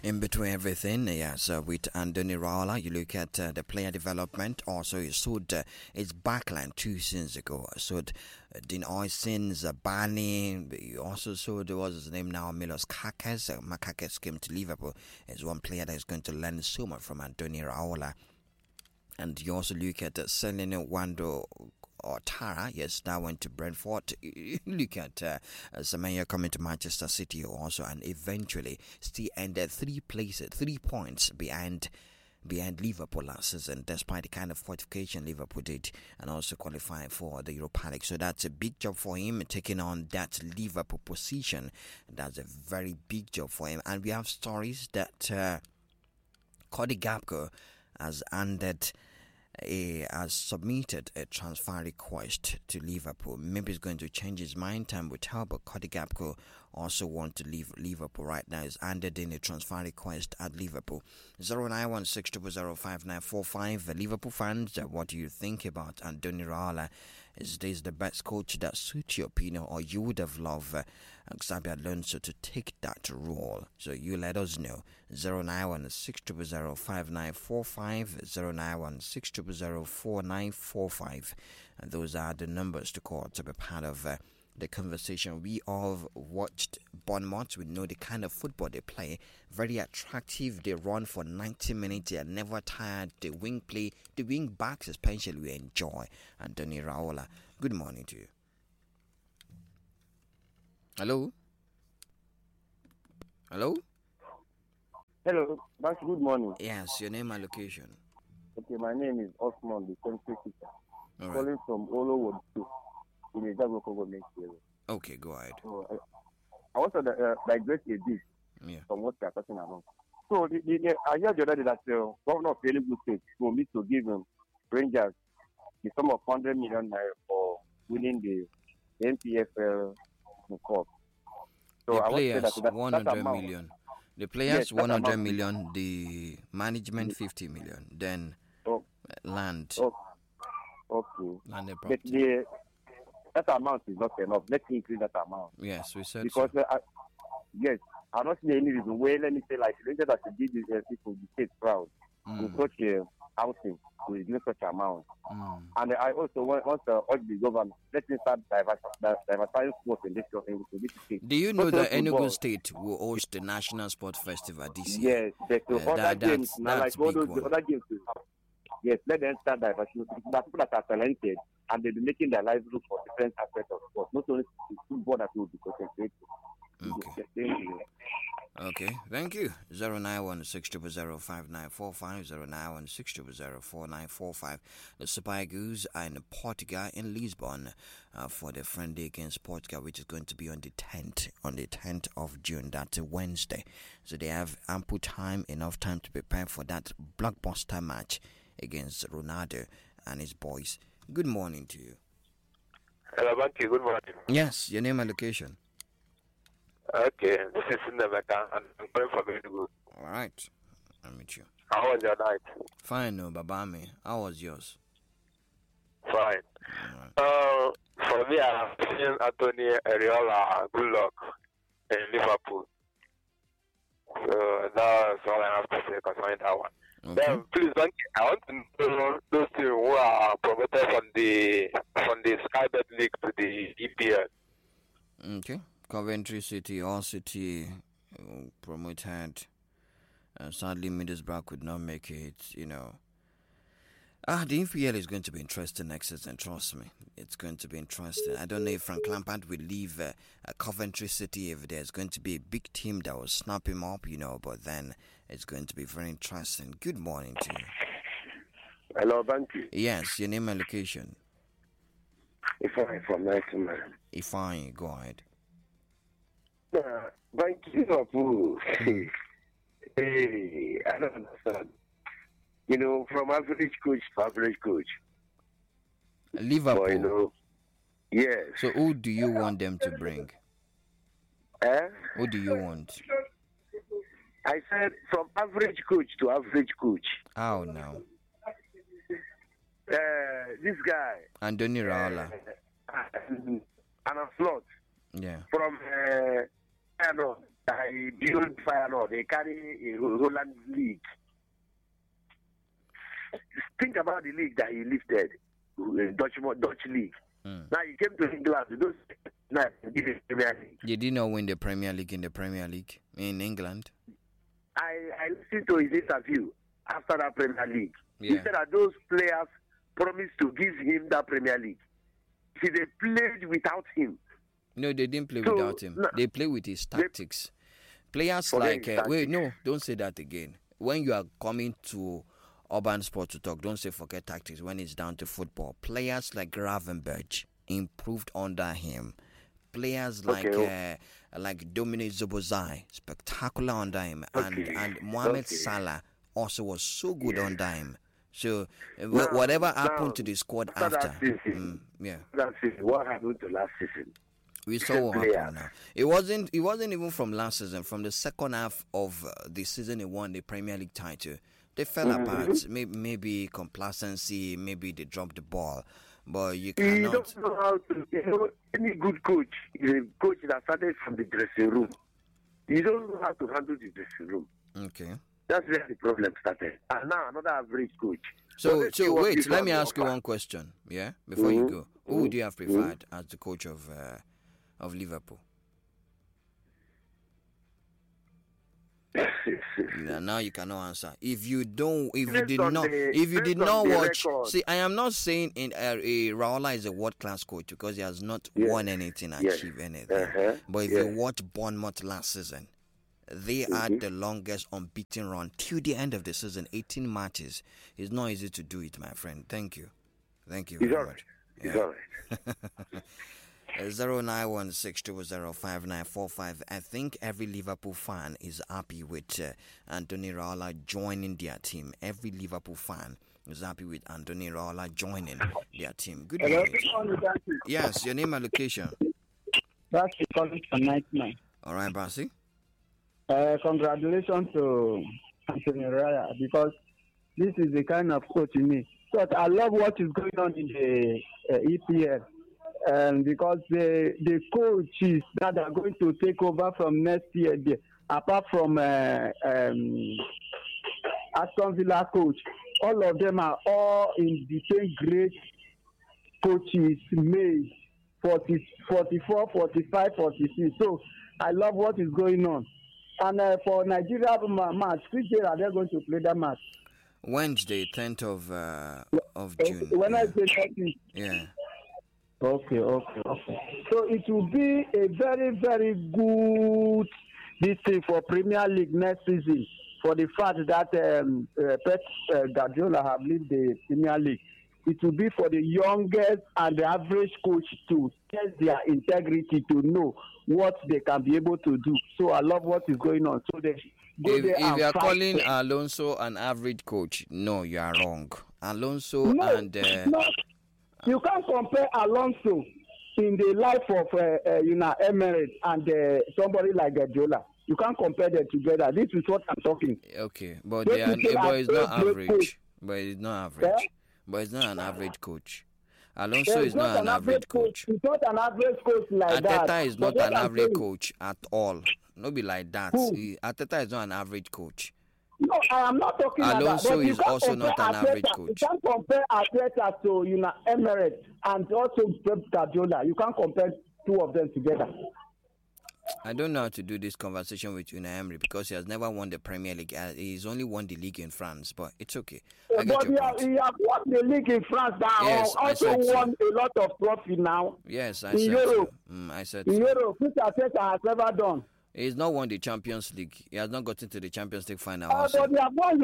In between everything, yes, with Andoni Raola, you look at the player development. Also, he sold his backline 2 seasons ago. Sold Dean Oysins, Barney. He also sold, what's his name now, Milos Kakes. Makakes came to Liverpool. Is one player that is going to learn so much from Andoni Raola. And you also look at selling Wando or Tara, yes, that went to Brentford. Look at Semenya coming to Manchester City also, and eventually still ended 3 points behind Liverpool last season, despite the kind of fortification Liverpool did, and also qualifying for the Europa League. So that's a big job for him, taking on that Liverpool position. That's a very big job for him. And we have stories that Cody Gakpo has submitted a transfer request to Liverpool. Maybe he's going to change his mind. Time will tell, but Cody Gakpo also wants to leave Liverpool right now. He's handed in a transfer request at Liverpool. 091600595. Liverpool fans, what do you think about Andoni Raola? Is this the best coach that suits your opinion, or you would have loved Xabi Alonso to take that role? So you let us know. 091600595. 091600495. And those are the numbers to call to be part of the conversation. We all watched Bournemouth. We know the kind of football they play. Very attractive. They run for 90 minutes. They are never tired. The wing play, the wing backs especially, we enjoy. Andoni Raola, good morning to you. Hello? Hello? Hello, Bank, good morning. Yes, your name and location. Okay, my name is Osman, the country teacher. All right. Calling from Olowo in the Jago government area. Okay, go ahead. So, I want to digress a bit from what we are talking about. So, I heard the other day that Governor of Enugu State will need to give Rangers the sum of 100 million naira for winning the NPFL Cup. So the I players, want to say that 100 million. The players, 100 million. The management, 50 million. Then land. Okay. Land and But property. that amount is not enough. Let's increase that amount. Yes, we said because so. Yes, I don't see any reason why. Let me say, like, Rangers that should give these people the state proud in such a housing to reduce such amount. And I also want to urge the government, let me start diversifying sports in this state. Do you know that Enugu State will host the National Sports Festival this year? Yes, other games, that's like all big those other games. Yes, let them start diversifying. People that are talented and they'll be making their livelihood for different aspects of sports, not only football that will be concentrated. Okay, thank you. 091600595. 091600495. The Super Eagles are in Portugal, in Lisbon, for the friendly against Portugal, which is going to be on the 10th of June. That's a Wednesday. So they have ample time, enough time to prepare for that blockbuster match against Ronaldo and his boys. Good morning to you. Hello, Banky. Good morning. Yes, your name and location. Okay, this is Sinameka, and I'm calling from Enugu. All right, I'll meet you. How was your night? Fine, no, Babami. How was yours? Fine. Right. For me, I'm seeing Anthony Areola good luck in Liverpool. So that's all I have to say concerning that one. Okay. Then, please, Banky, I want to know those two who are promoted from the Sky Bet League to the EPL. Okay. Coventry City, All City promoted. Sadly, Middlesbrough could not make it, The EPL is going to be interesting next season, trust me. It's going to be interesting. I don't know if Frank Lampard will leave Coventry City, if there's going to be a big team that will snap him up, but then it's going to be very interesting. Good morning to you. Hello, Banky. Yes, your name and location. Ifeanyi from Nightmare. Ifeanyi, go ahead. Banky, Liverpool. Hey, I don't understand. From average coach to average coach. Liverpool. Yes. So who do you want them to bring? Who do you want? I said from average coach to average coach. How now? This guy. Andoni Raola. And a slot. Yeah. From Beyond Fire, they carry a Holland League. Think about the league that he lifted, Dutch League. Now he came to England. You did not win the Premier League in England. I listened to his interview after that Premier League. Yeah. He said that those players promised to give him that Premier League. See, they played without him. No, they didn't play without him. They play with his tactics. Players like... wait, no, don't say that again. When you are coming to Urban Sport to talk, don't say forget tactics when it's down to football. Players like Gravenberch improved under him. Players like Dominic Zobozai, spectacular under him. And Mohamed Salah also was so good under him. So whatever happened to the squad after... What happened to last season? We saw what happened now. It wasn't even from last season. From the second half of the season, they won the Premier League title. They fell apart. Maybe complacency. Maybe they dropped the ball. But you cannot. You don't know how to. Any good coach is a coach that started from the dressing room. You don't know how to handle the dressing room. Okay. That's where the problem started. And now another average coach. So wait. Let me ask you one question. Yeah, before you go, who would you have preferred as the coach of Liverpool? Now you cannot answer. If you did not watch. See, I am not saying Raola is a world-class coach because he has not won anything, achieved anything. But if you watch Bournemouth last season, they had the longest unbeaten run till the end of the season, 18 matches. It's not easy to do it, my friend. Thank you very much. It's all right. 0916205945. I think every Liverpool fan is happy with Anthony Raola joining their team. Every Liverpool fan is happy with Anthony Raola joining their team. Good morning. Yes, your name and location. Basi calling from 99. All right, Basi. Congratulations to Anthony Raola because this is the kind of coach you need. But I love what is going on in the EPL. Because the coaches that are going to take over from next year, apart from Aston Villa coach, all of them are all in the same great coaches made 44, 45, 46. So I love what is going on. And for Nigeria match, which day are they going to play that match? Wednesday, 10th of June. Wednesday, 10th. Yeah. Okay. So it will be a very, very good this thing for Premier League next season for the fact that Pep Guardiola have left the Premier League. It will be for the youngest and the average coach to test their integrity to know what they can be able to do. So I love what is going on. So they if you are calling Alonso an average coach, no, you are wrong. Alonso You can't compare Alonso in the life of Emirates and somebody like Guardiola. You can't compare them together. This is what I'm talking. Okay, but it's not average. But it's not average. Yeah? But it's not an average coach. Alonso is not an average coach. He's not an average coach like that. Arteta is not an average coach at all. No be like that. Arteta is not an average coach. No, I am not talking about that. Alonso is also not an average coach. You can't compare Arteta to Emirates and also Pep Guardiola. You can't compare two of them together. I don't know how to do this conversation with Unai Emery because he has never won the Premier League. He's only won the league in France, but it's okay. But he has won the league in France that also won a lot of trophy now. Yes, I said so. I said in Europe, which Arteta has never done. He's not won the Champions League. He has not gotten to the Champions League final. But they have won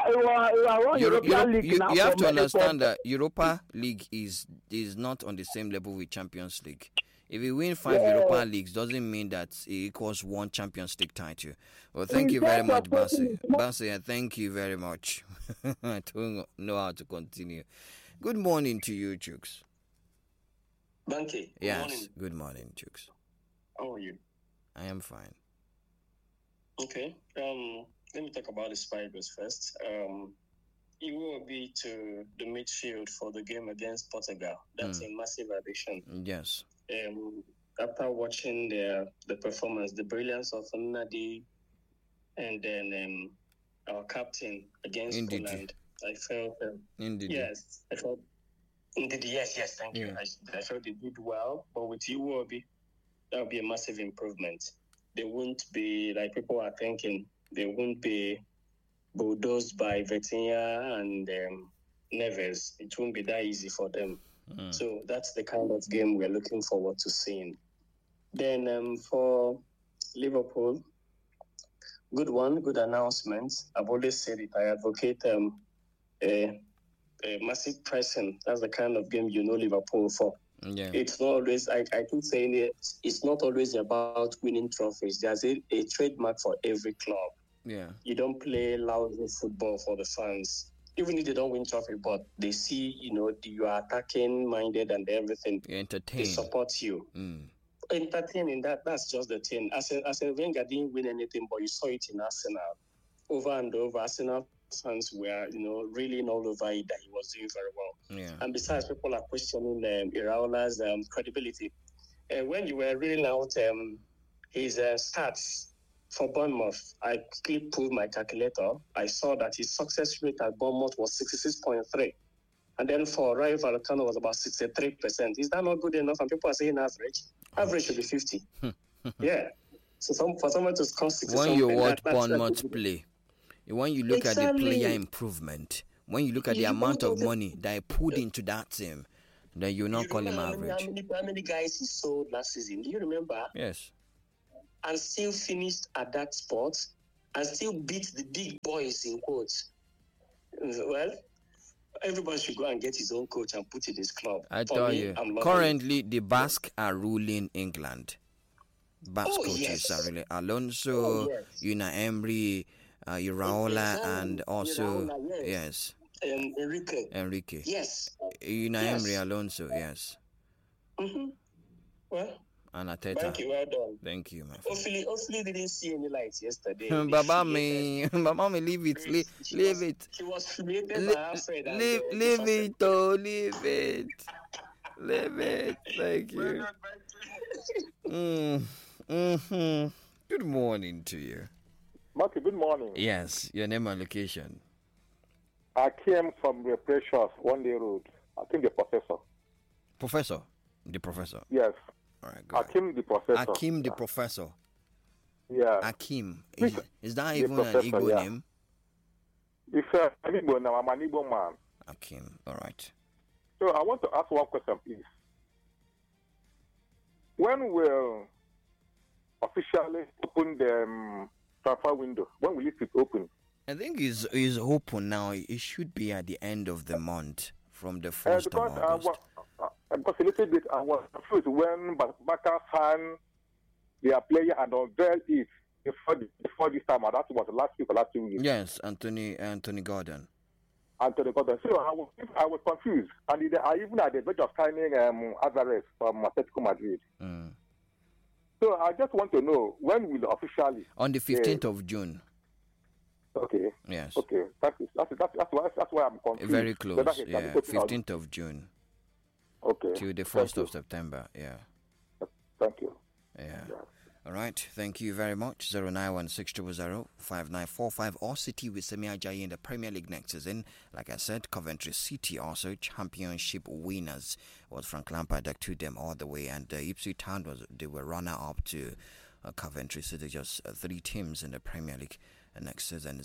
European League now. You have to understand that Europa League is not on the same level with Champions League. If you win 5 Europa Leagues, doesn't mean that it equals 1 Champions League title. Well, thank you very much, Basi. Basi, thank you very much. I don't know how to continue. Good morning to you, Chooks. Banky. Yes, good morning, Chooks. How are you? I am fine. Okay. Let me talk about the Spiders first. It will be to the midfield for the game against Portugal. That's a massive addition. Yes. after watching the performance, the brilliance of Nadi, and then our captain against Poland, I felt yes, I felt indeed yes, thank you. I felt they did well, but with Iwobi, that would be a massive improvement. They won't be like people are thinking. They won't be bulldozed by Vitinha and Neves. It won't be that easy for them. So that's the kind of game we're looking forward to seeing. Then for Liverpool, good announcement. I've always said it. I advocate a massive pressing. That's the kind of game Liverpool for. Yeah. It's not always, I keep saying it, it's not always about winning trophies. There's a trademark for every club. Yeah. You don't play lousy football for the fans. Even if they don't win trophy, but they see, you are attacking minded and everything. You entertain. They support you. Entertaining, that's just the thing. Arsene Wenger didn't win anything, but you saw it in Arsenal. Over and over, Arsenal fans were, reeling all over it that he was doing very well. Yeah. And besides, people are questioning Iraola's credibility. When you were reading out his stats for Bournemouth, I quickly pulled my calculator. I saw that his success rate at Bournemouth was 66.3. And then for Rayo Vallecano was about 63%. Is that not good enough? And people are saying average. Average should be 50. Yeah. So for someone to score 60, when you watch Bournemouth play, when you look at the player improvement, when you look at the amount of money that I put into that team, then you not call him average. How many guys he sold last season? Do you remember? Yes. And still finished at that spot and still beat the big boys in quotes. Well, everybody should go and get his own coach and put in his club. I tell you, currently the Basque are ruling England. Basque coaches are really Alonso, Una Emery, Iraola, and also Iraola, yes. Enrique. Yes. Una Emery, Alonso, yes. Well. And Ateta. Thank you, well done. Thank you, my friend. Hopefully didn't see any lights yesterday. Baba me, leave it. Leave it. He was created by Alfred. Leave it. Leave it. Thank you. Good morning to you. Marty, good morning. Yes, your name and location. I came from the Precious One Day Road. I think the professor. Professor? The professor? Yes. All right, go Akim the professor. Akim the professor. Yeah. Akim. Is that even an Igbo name? It's an Igbo now. I'm an Igbo man. Akim. All right. So I want to ask one question, please. When will officially open the transfer window? When will it be open? I think it's open now. It should be at the end of the month, from the 1st of August. Because a little bit, I was confused when Baka signed their player and unveiled it before this time. That was last week or last 2 weeks. Yes, Anthony Gordon. Anthony Gordon. So I was confused. And I even had the verge of signing Alvarez from Atletico Madrid. So I just want to know, when will officially? On the 15th of June. Okay. Yes. Okay. That's why I'm confused. Very close. Yeah, 15th of June. Okay. To the 1st of September. Yeah. Thank you. Yeah. All right. Thank you very much. 09160005945 or City with Semi Ajayi in the Premier League next season. Like I said, Coventry City also championship winners. Was Frank Lampard that took them all the way, and Ipswich Town they were runner up to Coventry City. Just 3 teams in the Premier League next season.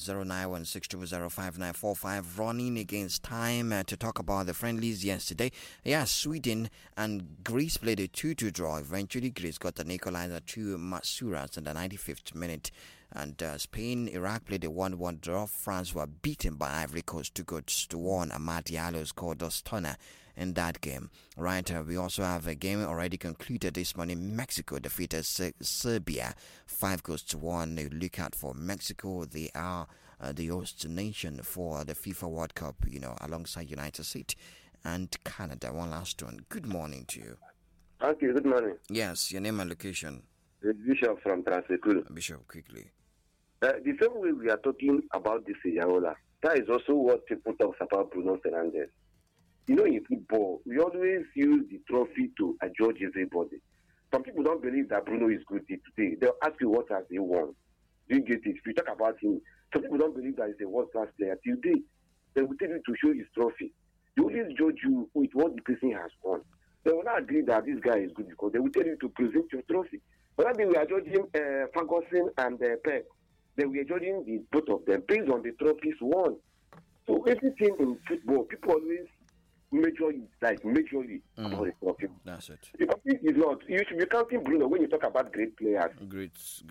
09160005945 running against time to talk about the friendlies yesterday. Yeah, Sweden and Greece played a 2-2 draw. Eventually Greece got an equalizer to Masuras in the 95th minute, and Spain, Iraq played a 1-1 draw. France were beaten by Ivory Coast 2-1. Amad Diallo scored a stunner in that game. Right, we also have a game already concluded this morning. Mexico defeated Serbia 5-1. You look out for Mexico. They are the host nation for the FIFA World Cup, alongside United States and Canada. One last one. Good morning to you. Thank you. Good morning. Yes, your name and location. The Bishop from Transekulu. Bishop, quickly. The same way we are talking about this Iraola, that is also what people talk about Bruno Fernandes. In football, we always use the trophy to adjudge everybody. Some people don't believe that Bruno is good today. They'll ask you what has he won. Do you get it? If you talk about him, some people don't believe that he's a world-class player. Today, they will tell you to show his trophy. They always judge you with what the person has won. They will not agree that this guy is good because they will tell you to present your trophy. But I think we are judging Ferguson and Pep. Then we are judging both of them based on the trophies won. So everything in football, people always majorly about the trophy. That's it. The trophy is not. You should be counting Bruno when you talk about great players. Great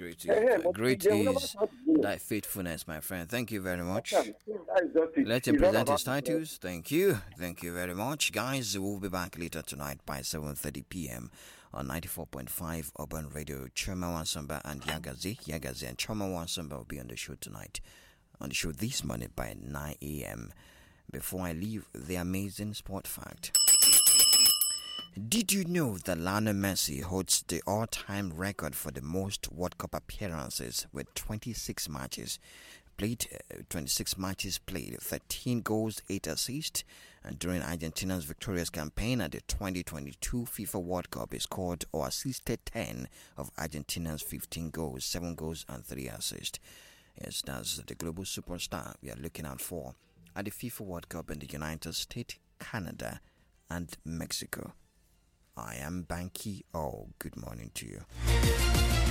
is that faithfulness, my friend. Thank you very much. Let him present his titles. Thank you very much, guys. We'll be back later tonight by 7:30 p.m. on 94.5 Urban Radio. Choma Wansamba and Yagazi and Choma Wansamba will be on the show tonight. On the show this morning by 9 a.m. Before I leave, the amazing sport fact. Did you know that Lionel Messi holds the all-time record for the most World Cup appearances with 26 matches played, 13 goals, 8 assists, and during Argentina's victorious campaign at the 2022 FIFA World Cup, he scored or assisted 10 of Argentina's 15 goals, 7 goals, and 3 assists. Yes, that's the global superstar we are looking out for at the FIFA World Cup in the United States, Canada, and Mexico. I am Banky. Good morning to you.